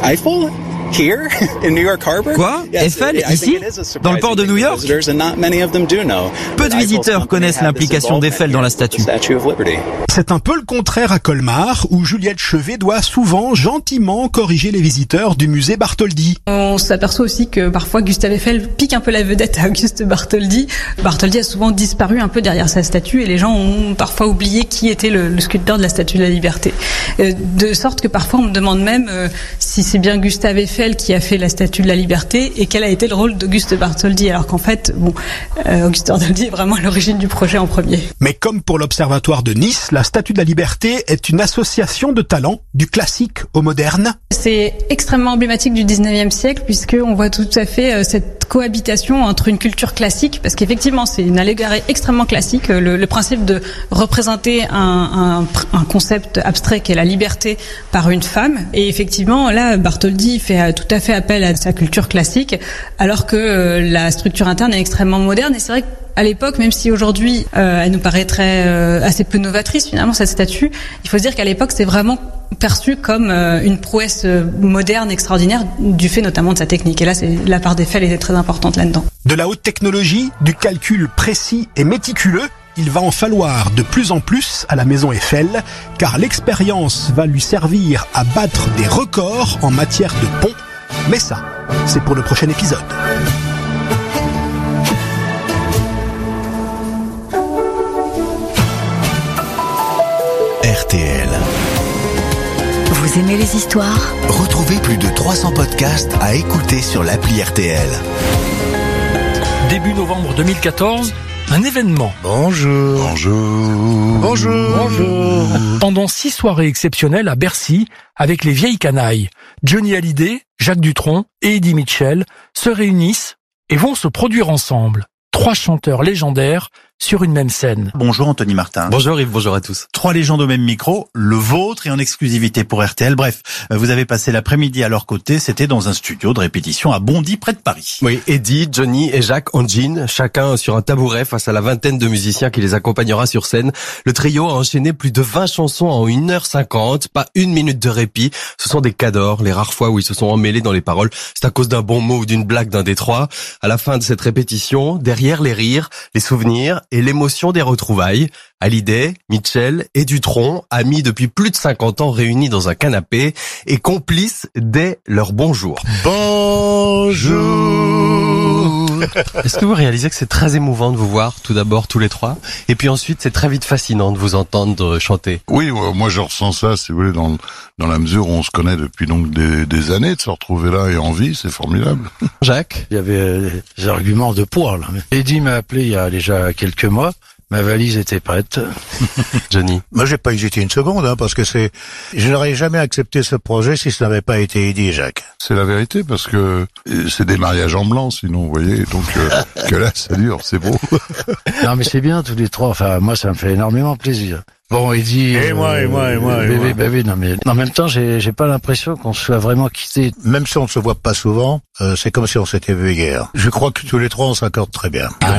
Eiffel? Here in New York Harbor? Quoi? Eiffel, ici? Dans le port de New York? Peu de visiteurs connaissent l'implication d'Eiffel dans la statue. C'est un peu le contraire à Colmar, où Juliette Chevet doit souvent gentiment corriger les visiteurs du musée Bartholdi. On s'aperçoit aussi que parfois Gustave Eiffel pique un peu la vedette à Auguste Bartholdi. Bartholdi a souvent disparu un peu derrière sa statue et les gens ont parfois oublié qui était le sculpteur de la Statue de la Liberté. De sorte que parfois on me demande même si c'est bien Gustave Eiffel qui a fait la Statue de la Liberté et quel a été le rôle d'Auguste Bartholdi, alors qu'en fait, Auguste Bartholdi est vraiment à l'origine du projet en premier. Mais comme pour l'Observatoire de Nice, la Statue de la Liberté est une association de talents, du classique au moderne. C'est extrêmement emblématique du 19e siècle puisqu'on voit tout à fait cette cohabitation entre une culture classique, parce qu'effectivement c'est une allégorie extrêmement classique, le principe de représenter un concept abstrait qui est la liberté par une femme, et effectivement là Bartholdi fait tout à fait appel à sa culture classique alors que la structure interne est extrêmement moderne. Et c'est vrai qu'à l'époque, même si aujourd'hui elle nous paraîtrait assez peu novatrice finalement cette statue, il faut se dire qu'à l'époque c'est vraiment perçu comme une prouesse moderne extraordinaire du fait notamment de sa technique. Et là, la part d'Eiffel était très importante là-dedans. De la haute technologie, du calcul précis et méticuleux, il va en falloir de plus en plus à la maison Eiffel, car l'expérience va lui servir à battre des records en matière de pont. Mais ça, c'est pour le prochain épisode. RTL. Vous aimez les histoires ? Retrouvez plus de 300 podcasts à écouter sur l'appli RTL. Début novembre 2014, un événement. Bonjour. Bonjour. Bonjour. Bonjour. Pendant 6 soirées exceptionnelles à Bercy, avec les vieilles canailles, Johnny Hallyday, Jacques Dutronc et Eddie Mitchell se réunissent et vont se produire ensemble. 3 chanteurs légendaires sur une même scène. Bonjour Anthony Martin. Bonjour Yves, bonjour à tous. 3 légendes au même micro, le vôtre et en exclusivité pour RTL. Bref, vous avez passé l'après-midi à leur côté, c'était dans un studio de répétition à Bondy, près de Paris. Oui, Eddie, Johnny et Jacques en jean, chacun sur un tabouret face à la vingtaine de musiciens qui les accompagnera sur scène. Le trio a enchaîné plus de 20 chansons en 1h50, pas une minute de répit. Ce sont des cadors, les rares fois où ils se sont emmêlés dans les paroles. C'est à cause d'un bon mot ou d'une blague d'un des 3. À la fin de cette répétition, derrière les rires, les souvenirs et l'émotion des retrouvailles, Hallyday, Mitchell et Dutronc, amis depuis plus de 50 ans réunis dans un canapé et complices dès leur bonjour. Bonjour. Est-ce que vous réalisez que c'est très émouvant de vous voir, tout d'abord, tous les 3, et puis ensuite c'est très vite fascinant de vous entendre chanter? Oui, moi je ressens ça, si vous voulez, dans la mesure où on se connaît depuis donc des années, de se retrouver là et en vie, c'est formidable. Jacques? Il y avait des arguments de poids, là. Eddie m'a appelé il y a déjà quelques mois. Ma valise était prête. Johnny? Moi, j'ai pas hésité une seconde, parce que je n'aurais jamais accepté ce projet si ce n'avait pas été Eddie et Jacques. C'est la vérité, parce que c'est des mariages en blanc, sinon, vous voyez, donc que là, ça dure, c'est beau. Non, mais c'est bien, tous les 3, enfin, moi, ça me fait énormément plaisir. Bon, Eddie... Et moi. Oui, non, mais en même temps, j'ai pas l'impression qu'on se soit vraiment quitté. Même si on ne se voit pas souvent, c'est comme si on s'était vu hier. Je crois que tous les 3, on s'accorde très bien.